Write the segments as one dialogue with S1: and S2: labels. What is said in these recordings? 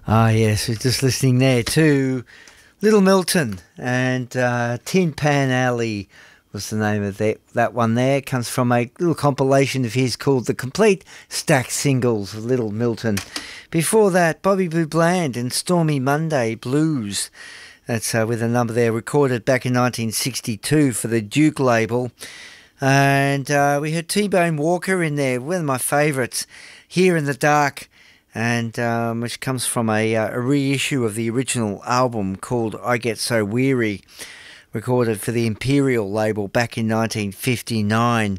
S1: Ah, yes, we're just listening there to Little Milton and Tin Pan Alley was the name of that one there. It comes from a little compilation of his called The Complete Stack Singles of Little Milton. Before that, Bobby Blue Bland and Stormy Monday Blues. That's with a number there recorded back in 1962 for the Duke label. And we heard T-Bone Walker in there, one of my favourites, Here in the Dark, and which comes from a reissue of the original album called I Get So Weary, recorded for the Imperial label back in 1959.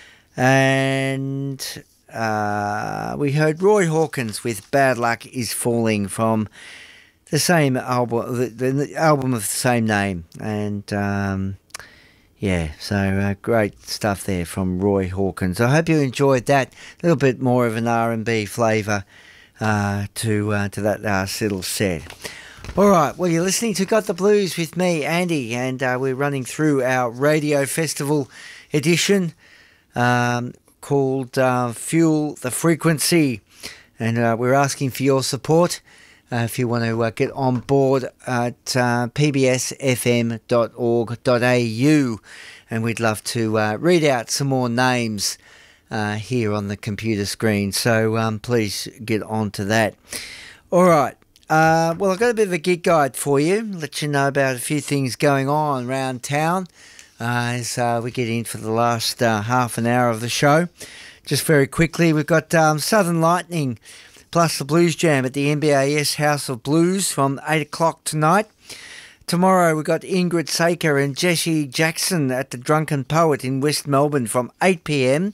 S1: And we heard Roy Hawkins with Bad Luck Is Falling from the same album, the album of the same name. And yeah, so great stuff there from Roy Hawkins. I hope you enjoyed that. A little bit more of an R&B flavour to that last little set. All right, well, you're listening to Got the Blues with me, Andy, and we're running through our Radio Festival edition called Fuel the Frequency, and we're asking for your support if you want to get on board at pbsfm.org.au, and we'd love to read out some more names here on the computer screen, so please get on to that. All right, well, I've got a bit of a gig guide for you, let you know about a few things going on around town as we get in for the last half an hour of the show. Just very quickly, we've got Southern Lightning plus the Blues Jam at the MBAS House of Blues from 8 o'clock tonight. Tomorrow we've got Ingrid Saker and Jesse Jackson at the Drunken Poet in West Melbourne from 8 p.m.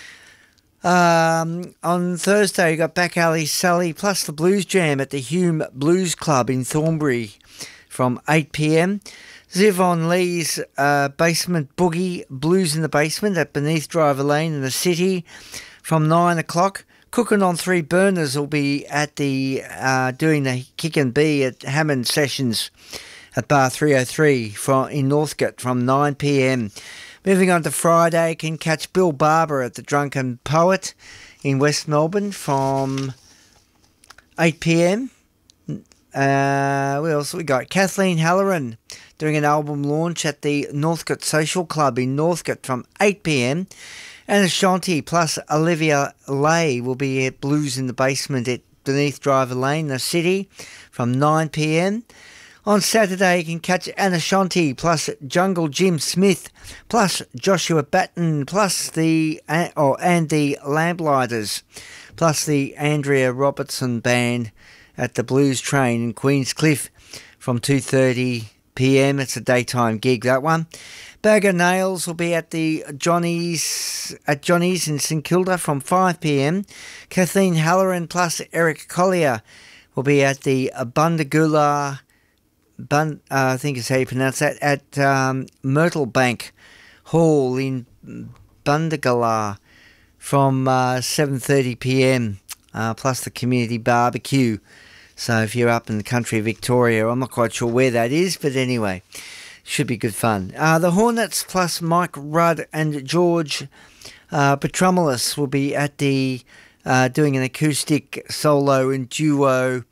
S1: On Thursday, you got Back Alley Sally plus the Blues Jam at the Hume Blues Club in Thornbury from 8 p.m. Zivon Lee's Basement Boogie Blues in the Basement at Beneath Driver Lane in the City from 9 o'clock. Cooking on Three Burners will be at the doing the Kick and Bee at Hammond Sessions at Bar 303 in Northcote from 9 p.m. Moving on to Friday, you can catch Bill Barber at the Drunken Poet in West Melbourne from 8 p.m. What else we got? Kathleen Halloran doing an album launch at the Northcote Social Club in Northcote from 8 p.m. And Ashanti plus Olivia Lay will be at Blues in the Basement at Beneath Driver Lane, the City, from 9 p.m. On Saturday, you can catch Ashanti plus Jungle Jim Smith plus Joshua Batten plus the Lamplighters plus the Andrea Robertson Band at the Blues Train in Queens Cliff from 2:30 p.m. It's a daytime gig, that one. Bag of Nails will be at the Johnny's in St Kilda from 5 p.m. Kathleen Halloran plus Eric Collier will be at the Bundagula, I think is how you pronounce that, at Myrtle Bank Hall in Bundagula from 7:30 p.m. Plus the community barbecue. So if you're up in the country of Victoria, I'm not quite sure where that is, but anyway, should be good fun. The Hornets plus Mike Rudd and George Petrumulus will be at the doing an acoustic solo and duo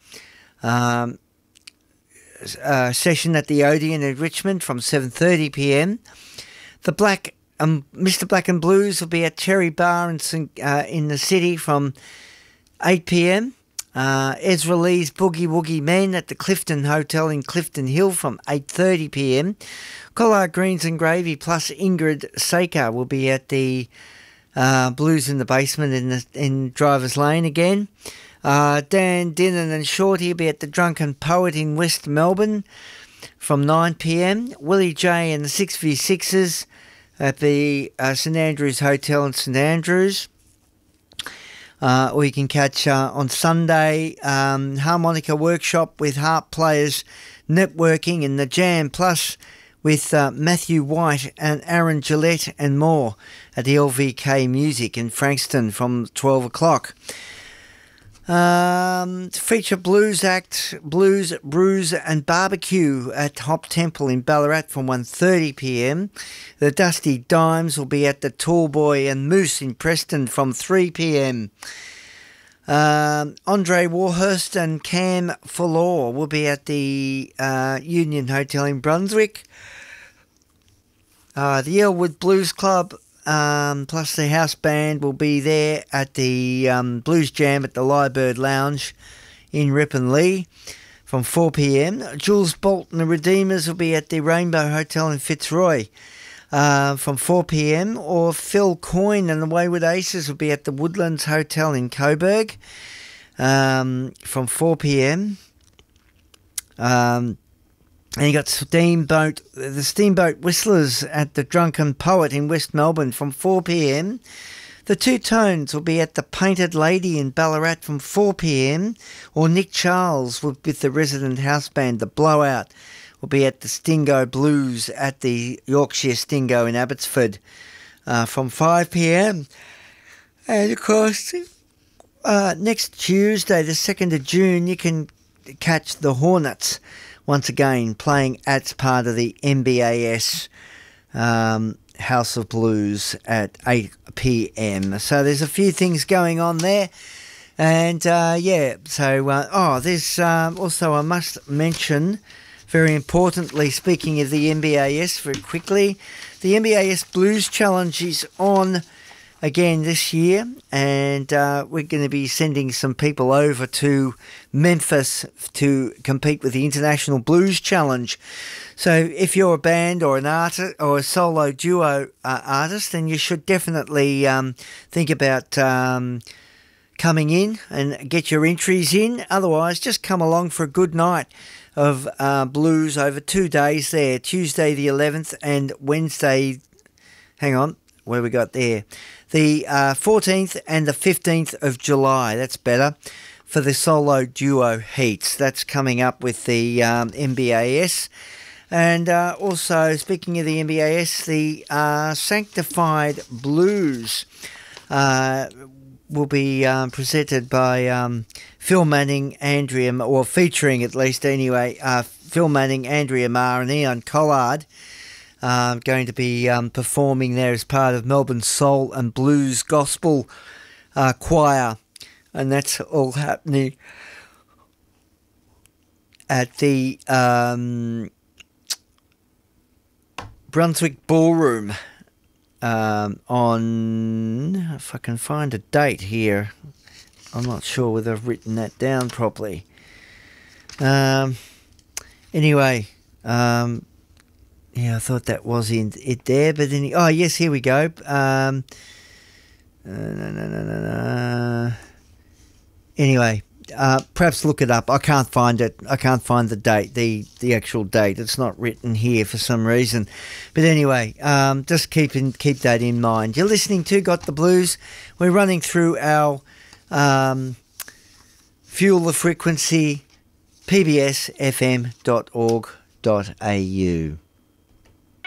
S1: session at the Odeon in Richmond from 7:30 p.m. The Mr. Black and Blues will be at Cherry Bar in the City from 8 p.m. Ezra Lee's Boogie Woogie Men at the Clifton Hotel in Clifton Hill from 8:30 p.m. Collard Greens and Gravy plus Ingrid Saker will be at the Blues in the Basement in Drivers Lane again. Dan Dinnan and Shorty will be at the Drunken Poet in West Melbourne from 9 p.m. Willie J and the 6v6s at the St Andrews Hotel in St Andrews. Or you can catch on Sunday Harmonica Workshop with harp players networking in the Jam Plus with Matthew White and Aaron Gillette and more at the LVK Music in Frankston from 12 o'clock. Feature blues act, Blues, Brews and Barbecue at Hop Temple in Ballarat from 1:30 p.m. The Dusty Dimes will be at the Tall Boy and Moose in Preston from 3 p.m. Andre Warhurst and Cam Fuller will be at the Union Hotel in Brunswick. The Elwood Blues Club plus the house band will be there at the Blues Jam at the Lyrebird Lounge in Ripponlea from 4 p.m. Jules Bolt and the Redeemers will be at the Rainbow Hotel in Fitzroy from 4 p.m. Or Phil Coyne and the Wayward Aces will be at the Woodlands Hotel in Coburg from 4 p.m. And you got the Steamboat Whistlers at the Drunken Poet in West Melbourne from 4 p.m. The Two Tones will be at the Painted Lady in Ballarat from 4 p.m. Or Nick Charles with the resident house band, The Blowout, will be at the Stingo Blues at the Yorkshire Stingo in Abbotsford from 5 p.m. And of course, next Tuesday, the 2nd of June, you can catch the Hornets once again playing as part of the MBAS House of Blues at 8 p.m. So there's a few things going on there. And there's also, I must mention, very importantly, speaking of the MBAS very quickly, the MBAS Blues Challenge is on again this year, and we're going to be sending some people over to Memphis to compete with the International Blues Challenge. So if you're a band or an artist or a solo duo artist, then you should definitely think about coming in and get your entries in. Otherwise, just come along for a good night of blues over 2 days there, Tuesday the 11th and Wednesday, where we got there, the 14th and the 15th of July, that's better, for the solo duo heats. That's coming up with the MBAS. And also, speaking of the MBAS, the Sanctified Blues will be presented by Phil Manning, featuring at least anyway, Phil Manning, Andrea Marr and Ian Collard, going to be performing there as part of Melbourne Soul and Blues Gospel Choir. And that's all happening at the Brunswick Ballroom on, if I can find a date here, I'm not sure whether I've written that down properly. Anyway, I thought that was in it there, but then, yes, here we go. Anyway, perhaps look it up. I can't find it. I can't find the date, the actual date. It's not written here for some reason. But anyway, just keep that in mind. You're listening to Got the Blues. We're running through our Fuel the Frequency, pbsfm.org.au.